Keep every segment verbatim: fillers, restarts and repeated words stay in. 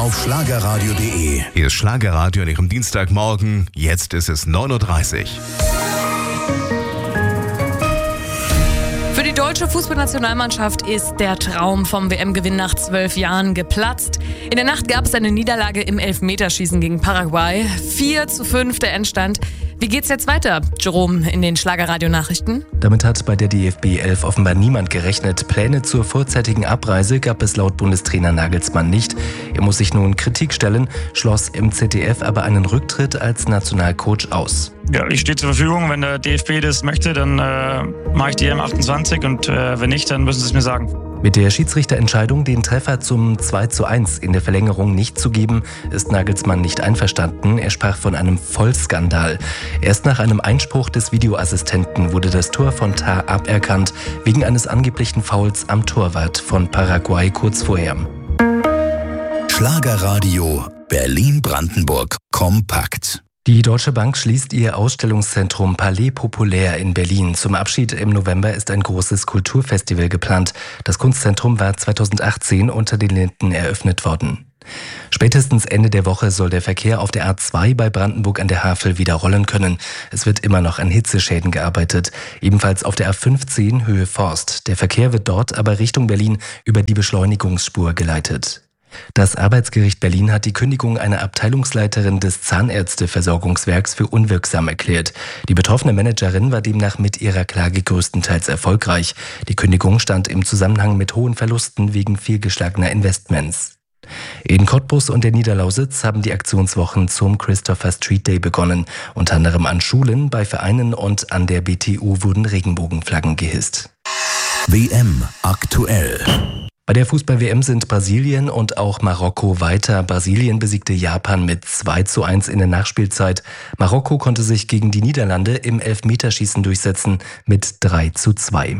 auf schlagerradio punkt de. Hier ist Schlagerradio an Ihrem Dienstagmorgen. Jetzt ist es neun Uhr dreißig. Für die deutsche Fußballnationalmannschaft ist der Traum vom W M-Gewinn nach zwölf Jahren geplatzt. In der Nacht gab es eine Niederlage im Elfmeterschießen gegen Paraguay. vier zu fünf der Endstand. Wie geht's jetzt weiter, Jerome, in den Schlagerradio-Nachrichten? Damit hat bei der D F B elf offenbar niemand gerechnet. Pläne zur vorzeitigen Abreise gab es laut Bundestrainer Nagelsmann nicht. Er muss sich nun Kritik stellen, schloss im Z D F aber einen Rücktritt als Nationalcoach aus. Ja, ich stehe zur Verfügung. Wenn der D F B das möchte, dann äh, mache ich die E M achtundzwanzig und äh, wenn nicht, dann müssen sie es mir sagen. Mit der Schiedsrichterentscheidung, den Treffer zum zwei zu eins in der Verlängerung nicht zu geben, ist Nagelsmann nicht einverstanden. Er sprach von einem Vollskandal. Erst nach einem Einspruch des Videoassistenten wurde das Tor von Tah aberkannt, wegen eines angeblichen Fouls am Torwart von Paraguay kurz vorher. Schlagerradio Berlin-Brandenburg kompakt. Die Deutsche Bank schließt ihr Ausstellungszentrum Palais Populaire in Berlin. Zum Abschied im November ist ein großes Kulturfestival geplant. Das Kunstzentrum war zweitausendachtzehn unter den Linden eröffnet worden. Spätestens Ende der Woche soll der Verkehr auf der A zwei bei Brandenburg an der Havel wieder rollen können. Es wird immer noch an Hitzeschäden gearbeitet. Ebenfalls auf der A fünfzehn Höhe Forst. Der Verkehr wird dort aber Richtung Berlin über die Beschleunigungsspur geleitet. Das Arbeitsgericht Berlin hat die Kündigung einer Abteilungsleiterin des Zahnärzteversorgungswerks für unwirksam erklärt. Die betroffene Managerin war demnach mit ihrer Klage größtenteils erfolgreich. Die Kündigung stand im Zusammenhang mit hohen Verlusten wegen fehlgeschlagener Investments. In Cottbus und der Niederlausitz haben die Aktionswochen zum Christopher Street Day begonnen. Unter anderem an Schulen, bei Vereinen und an der B T U wurden Regenbogenflaggen gehisst. W M aktuell. Bei der Fußball-W M sind Brasilien und auch Marokko weiter. Brasilien besiegte Japan mit zwei zu eins in der Nachspielzeit. Marokko konnte sich gegen die Niederlande im Elfmeterschießen durchsetzen mit drei zu zwei.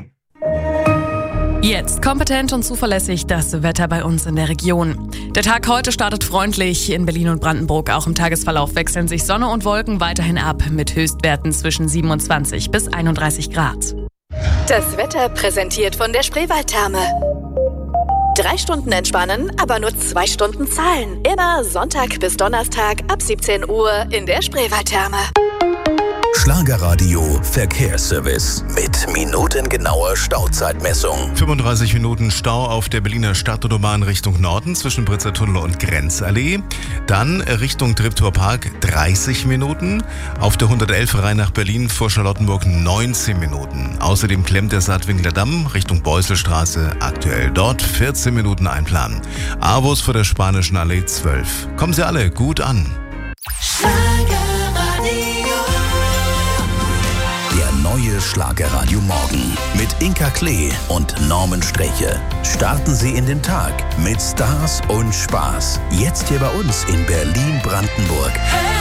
Jetzt kompetent und zuverlässig das Wetter bei uns in der Region. Der Tag heute startet freundlich in Berlin und Brandenburg. Auch im Tagesverlauf wechseln sich Sonne und Wolken weiterhin ab mit Höchstwerten zwischen siebenundzwanzig bis einunddreißig Grad. Das Wetter präsentiert von der Spreewaldtherme. Drei Stunden entspannen, aber nur zwei Stunden zahlen. Immer Sonntag bis Donnerstag ab siebzehn Uhr in der Spreewaldtherme. Schlagerradio Verkehrsservice mit minutengenauer Stauzeitmessung. fünfunddreißig Minuten Stau auf der Berliner Stadtautobahn Richtung Norden zwischen Britzer Tunnel und Grenzallee. Dann Richtung Treptower Park dreißig Minuten. Auf der hundertelf rein nach Berlin vor Charlottenburg neunzehn Minuten. Außerdem klemmt der Saatwinkler Damm Richtung Beuselstraße aktuell dort vierzehn Minuten einplanen. Avos vor der Spanischen Allee zwölf. Kommen Sie alle gut an. Der neue Schlagerradio Morgen mit Inka Klee und Norman Streche. Starten Sie in den Tag mit Stars und Spaß. Jetzt hier bei uns in Berlin-Brandenburg.